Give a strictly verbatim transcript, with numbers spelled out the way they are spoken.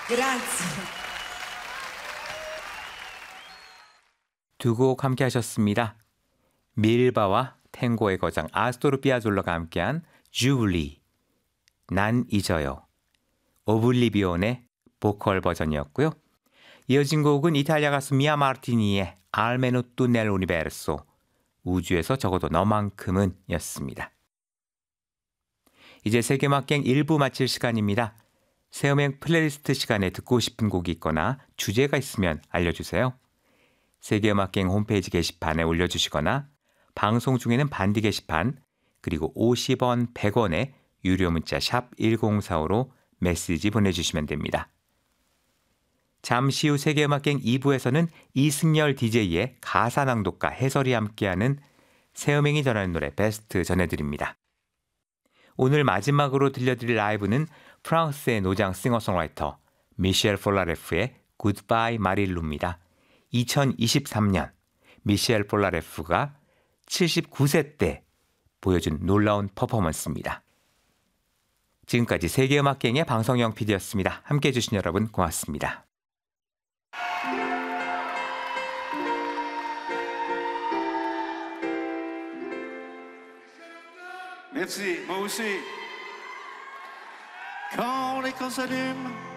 Grazie. 두 곡 함께 하셨습니다. 밀바와 탱고의 거장 아스토르 피아졸라가 함께한 주블리, 난 잊어요, 오블리비온의 보컬 버전이었고요. 이어진 곡은 이탈리아 가수 미아 마르티니의 알메노 투 넬 우니베르소, 우주에서 적어도 너만큼은 였습니다. 이제 세계음악여행 일 부 마칠 시간입니다. 새음악 플레이리스트 시간에 듣고 싶은 곡이 있거나 주제가 있으면 알려주세요. 세계음악여행 홈페이지 게시판에 올려주시거나 방송 중에는 반디 게시판 그리고 오십 원, 백 원의 유료 문자 샵 일공사오로 메시지 보내주시면 됩니다. 잠시 후 세계음악여행 이 부에서는 이승열 디제이의 가사 낭독과 해설이 함께하는 새음행이 전하는 노래 베스트 전해드립니다. 오늘 마지막으로 들려드릴 라이브는 프랑스의 노장 싱어송라이터 미셸 폴라레프의 굿바이 마릴루입니다. 이천이십삼 년 미셸 폴라레프가 칠십구 세 때 보여준 놀라운 퍼포먼스입니다. 지금까지 세계음악여행의 방성영 피디였습니다. 함께해 주신 여러분 고맙습니다. Merci, moi aussi. Quand les camps s'allument